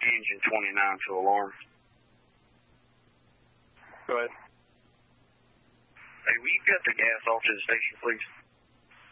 engine 29 to alarm. Go ahead. Hey, will you cut the gas off to the station, please?